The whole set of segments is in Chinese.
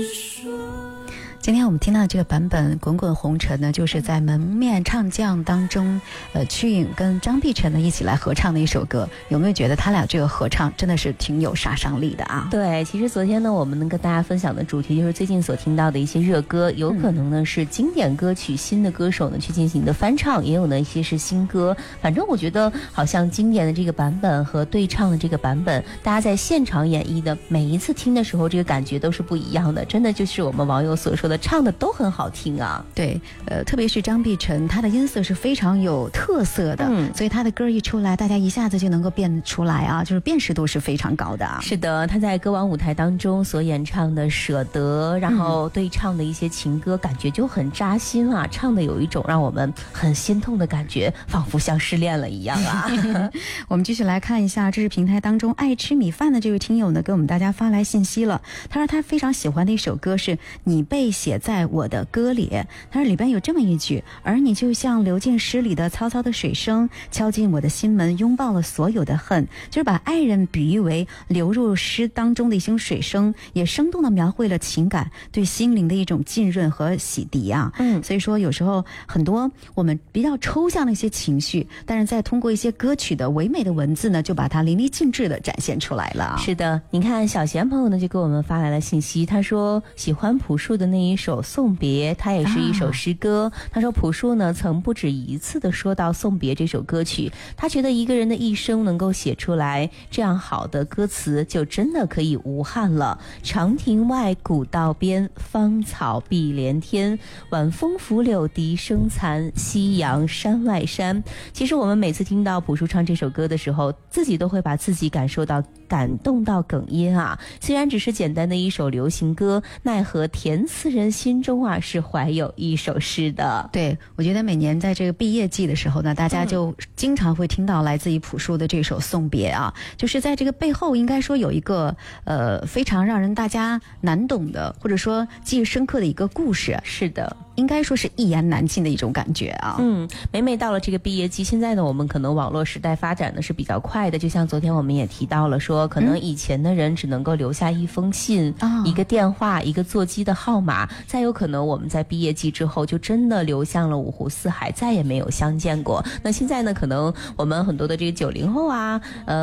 今天我们听到这个版本《滚滚红尘》呢，就是在门面唱将当中，曲颖跟张碧晨呢一起来合唱的一首歌。有没有觉得他俩这个合唱真的是挺有杀伤力的啊？ 对，其实昨天呢，我们能跟大家分享的主题就是最近所听到的一些热歌，有可能呢是经典歌曲，新的歌手呢去进行的翻唱，也有呢一些是新歌。反正我觉得好像经典的这个版本和对唱的这个版本，大家在现场演绎的每一次听的时候，这个感觉都是不一样的。真的就是我们网友所说的，唱的都很好听啊。 对，特别是张碧晨，她的音色是非常有特色的，所以她的歌一出来，大家一下子就能够辨出来啊，就是辨识度是非常高的啊。 是的，她在歌王舞台当中所演唱的《舍得》，然后对唱的一些情歌，感觉就很扎心啊，唱的有一种让我们很心痛的感觉，仿佛像失恋了一样啊。 我们继续来看一下，这是平台当中爱吃米饭的这位听友呢，给我们大家发来信息了。他说他非常喜欢的一首歌是《你被写在我的歌里》，他说里边有这么一句：而你就像流进诗里的嘈嘈的水声，敲进我的心门，拥抱了所有的恨。就是把爱人比喻为流入诗当中的一些水声，也生动地描绘了情感对心灵的一种浸润和洗涤啊。所以说有时候很多我们比较抽象的一些情绪，但是再通过一些歌曲的唯美的文字呢，就把它淋漓尽致地展现出来了。 是的，你看小贤朋友呢就给我们发来了信息，他说喜欢朴树的那一首《送别》，它也是一首诗歌。他说朴树呢曾不止一次地说到《送别》这首歌曲，他觉得一个人的一生能够写出来这样好的歌词，就真的可以无憾了。长亭外，古道边，芳草碧连天，晚风拂柳笛声残，夕阳山外山。其实我们每次听到朴树唱这首歌的时候，自己都会把自己感动到哽咽啊。虽然只是简单的一首流行歌，奈何填词人心中啊是怀有一首诗的。 对，我觉得每年在这个毕业季的时候呢，大家就经常会听到来自于朴树的这首《送别》啊，就是在这个背后应该说有一个非常让人大家难懂的，或者说记忆深刻的一个故事。 是的， 应该说是一言难尽的一种感觉啊。 每到了这个毕业季，现在呢我们可能网络时代发展的是比较快的，就像昨天我们也提到了说，可能以前的人只能够留下一封信、一个电话、一个座机的号码，再有可能我们在毕业季之后就真的流向了五湖四海，再也没有相见过。那现在呢，可能我们很多的这个90后啊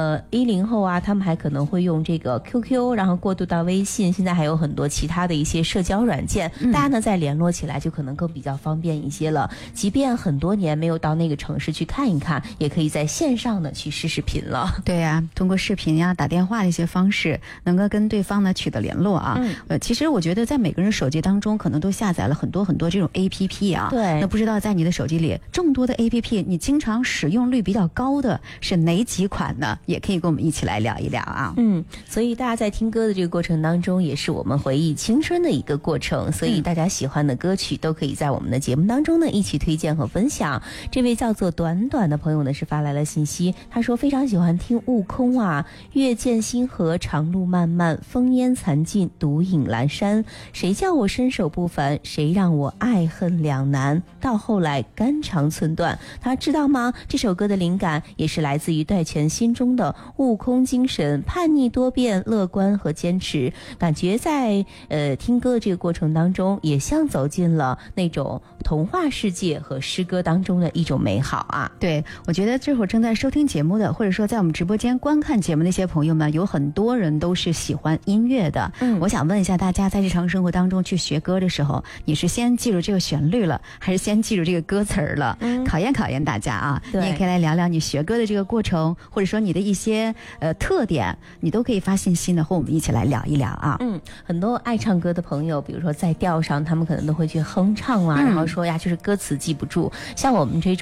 10后啊，他们还可能会用这个 QQ， 然后过渡到微信，现在还有很多其他的一些社交软件，大家呢再联络起来就可能更比较方便一些了。即便很多年没有到那个城市去看一看，也可以在线上呢去视频了。 对呀，通过视频呀、打电话的一些方式，能够跟对方呢取得联络啊。其实我觉得在每个人手机当中，可能都下载了很多这种 APP 啊。 对。 那不知道在你的手机里众多的 APP， 你经常使用率比较高的是哪几款呢？也可以跟我们一起来聊一聊啊。 所以大家在听歌的这个过程当中，也是我们回忆青春的一个过程。所以大家喜欢的歌曲都可以在我们的节目当中呢一起推荐和分享。这位叫做短短的朋友呢是发来了信息，他说非常喜欢听悟空啊，月见星河，长路漫漫，烽烟残尽，独影阑珊。谁叫我身手不凡，谁让我爱恨两难，到后来肝肠寸断。他知道吗？这首歌的灵感也是来自于戴荃心中的悟空精神，叛逆多变，乐观和坚持。感觉在听歌的这个过程当中，也像走进了那种童话世界和诗歌当中的一种美好啊。 对，我觉得这会儿正在收听节目的，或者说在我们直播间观看节目那些朋友们，有很多人都是喜欢音乐的。我想问一下大家，在日常生活当中去学歌的时候，你是先记住这个旋律了，还是先记住这个歌词了？考验大家啊。你也可以来聊聊你学歌的这个过程，或者说你的一些特点，你都可以发信息呢和我们一起来聊一聊啊。 很多爱唱歌的朋友，比如说在调上他们可能都会去哼唱啊，然后说呀就是歌词记不住，像我们这种